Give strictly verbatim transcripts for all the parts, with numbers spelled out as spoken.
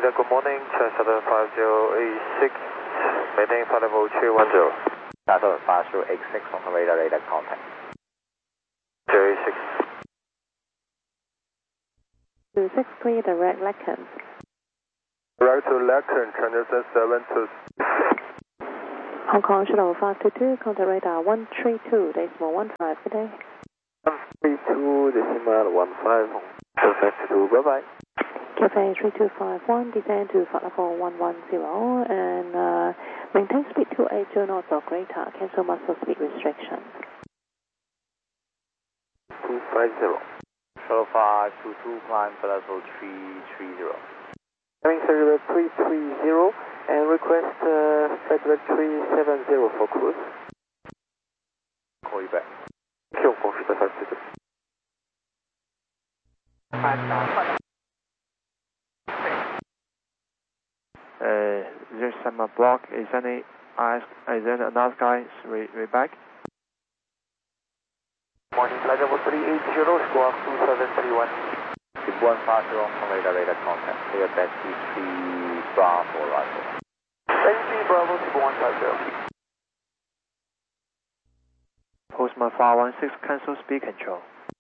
radar, good morning, Charter five zero eight six, maintain flight level three one zero. Charter five zero eight six on the radar, radar contact. zero eight six. two six three, direct Lacan. Direct to Lacan, Transition seven two. Hong Kong Shuttle five two two, contact radar one three two, decimal one five, good day. one three two, decimal one five, five two, bye bye. Cafe three two five one, descend to flight level one one zero, and uh, maintain speed two eighty knots or greater, cancel master speed restriction. two five zero. Shuttle five two two, climb flight level three three zero. Having Federal three three zero, and request uh, Federal three seven zero for cruise. Call you back. Thank you, Gong Shi five two two. Uh, there's some uh, block. Is any ask? Is there another guy? Re, re back. Morning, flight level three eight zero, squawk two seven three one. one five zero on the radar, radar contact. Clear taxi three Bravo arrival. Taxi Bravo one five zero. Postman five one six, cancel speed control.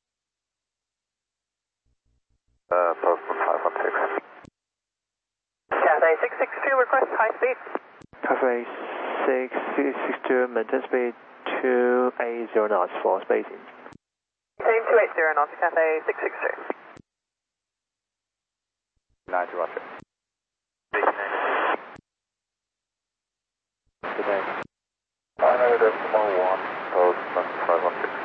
Uh, Postman five one six. Cathay six six two, request high speed. Cafe six six six two, maintain speed two eighty knots for spacing. Maintain two eighty knots, Cathay six six two. ninety Roger. Good day. I know decimal one, Postman five one six.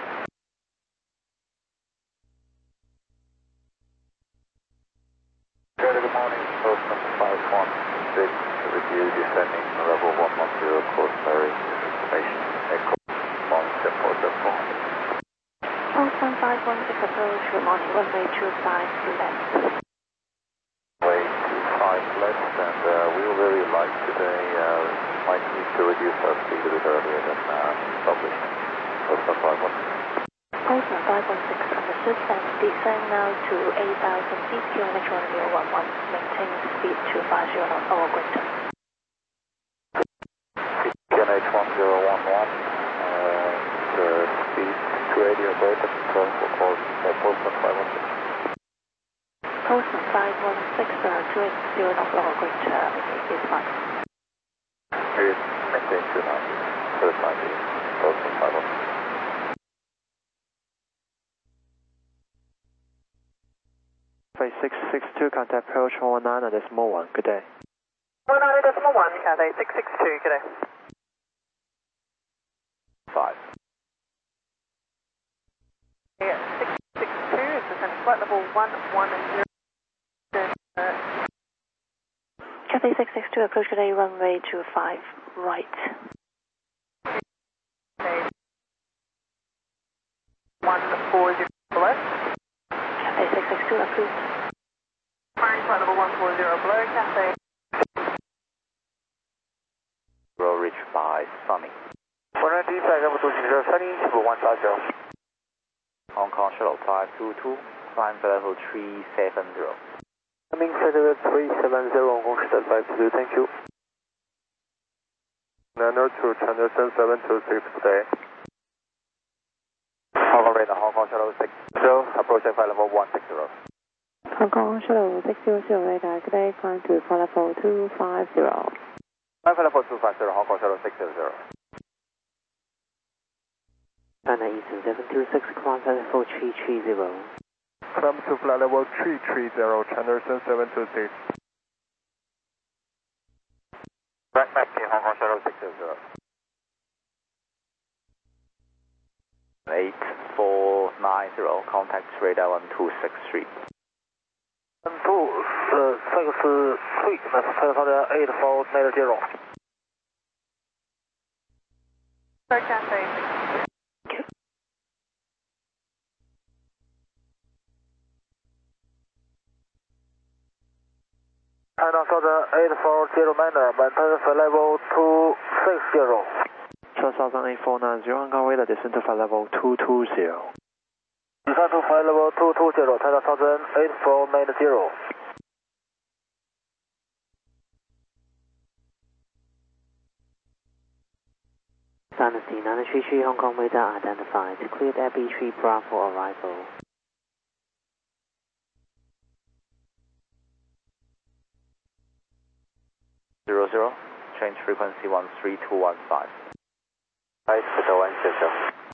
Good morning, Postman five one six, with you descending level one one zero, course bearing information, echo, monitor for the phone. Postman five one six, approach, good morning, runway two five, left. Way two five left, and uh, we will very light today. Uh, might need to reduce our speed a bit earlier than uh, published. Postman five one six. Postman five one six, understood, and descend now to eight thousand feet, Q N H one zero one one, maintain speed two five zero knots or greater. Q N H one zero one one, uh, the speed two eighty or greater, control for course, uh, Postman five one six. Postman five one six, uh, two eighty knots or greater is fine. Here is maintain two ninety, first ninety, Postman five one six. Cafe six six two, contact approach one nine and decimal one. Good day. one ninety decimal one, Cathay six six two, good day. five. Yeah, six six two, it's descending flight level one one zero. Uh, Cathay six six two, approach today, runway two five, right. okay. one four zero below. Cathay six six two, approved. Firing flight level one four zero below, Cathay. Roll reach by Sunny. one ninety, flight level two zero, Sunny, one five zero. Hong Kong Shuttle five two two, climb flight level three seven zero. Coming Federal three seven zero, Gong Shi five two two, thank you. nine oh two, Transition seven two six, good day. Hong Kong radar, Hong Kong Shuttle six zero, approaching flight level one six zero. Hong Kong Shuttle six zero zero radar, good day, climb to flight level two five zero. Climb flight level two five zero, Hong Kong Shuttle six zero zero. China Eastern seven two six, climb flight level three three zero. Climb to flight level three three zero, Transition seven two six. Back back to Hong Kong Shuttle six zero zero. eight four nine zero, contact radar one two six three. one two six three, that's eight four nine zero. So Cathay China Southern eight four zero niner, maintain flight level two six zero. China Southern eight four nine zero, Hong Kong radar, descend to flight level two two zero. Descend to flight level two two zero, China Southern eight four nine zero. Dynasty nine three three Hong Kong radar identified. Cleared Air B three Bravo arrival. Zero zero, change frequency one three two one five. Right, Hotel one, check out.